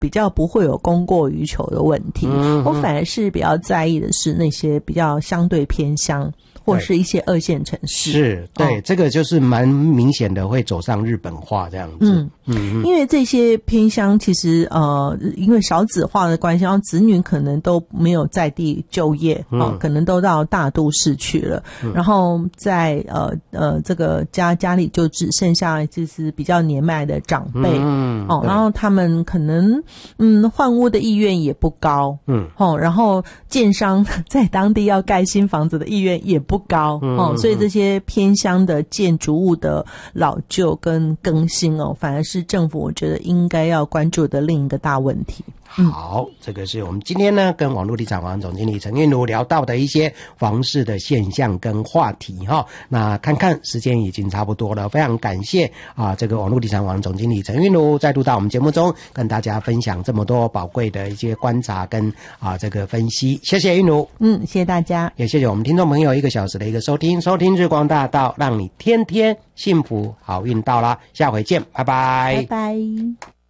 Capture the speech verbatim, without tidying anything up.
比较不会有供过于求的问题。嗯，我反而是比较在意的是那些比较相对偏乡或是一些二线城市。 是，对、哦，这个就是蛮明显的会走上日本化这样子。嗯嗯，因为这些偏乡其实呃，因为少子化的关系，然后子女可能都没有在地就业，哦，嗯、可能都到大都市去了，嗯、然后在呃呃这个家家里就只剩下就是比较年迈的长辈，嗯，哦，然后他们可能嗯换屋的意愿也不高，嗯，哦，然后建商在当地要盖新房子的意愿也不高，嗯、哦，所以这些偏乡的建筑物的老旧跟更新哦，反而是政府我觉得应该要关注的另一个大问题。 好，这个是我们今天呢跟网络地产王总经理陈韵如聊到的一些房市的现象跟话题哈。那看看时间已经差不多了，非常感谢啊这个网络地产王总经理陈韵如再度到我们节目中跟大家分享这么多宝贵的一些观察跟啊这个分析，谢谢韵如。 嗯，谢谢大家， 也谢谢我们听众朋友一个小时的一个收听，收听日光大道，让你天天幸福好运到啦，下回见，拜拜， 拜拜。